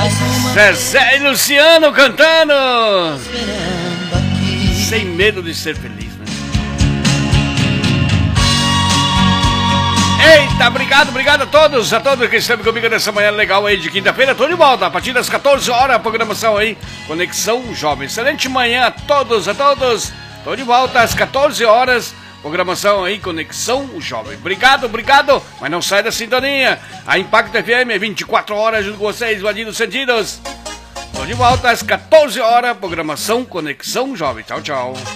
Zezé e Luciano cantando Sem Medo de Ser Feliz, né? Eita, obrigado a todos que estão comigo nessa manhã legal aí de quinta-feira. Tô de volta a partir das 14 horas, a programação aí, Conexão Jovem. Excelente manhã a todos. Tô de volta às 14 horas, programação aí, Conexão Jovem. Obrigado, mas não sai da sintonia. A Impacto FM, 24 horas junto com vocês, invadindo os sentidos. Tô de volta às 14 horas, programação Conexão Jovem. Tchau.